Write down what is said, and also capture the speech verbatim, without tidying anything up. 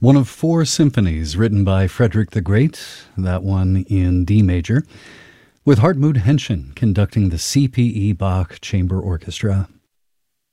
One of four symphonies written by Frederick the Great, that one in D major, with Hartmut Henschen conducting the C P E Bach Chamber Orchestra.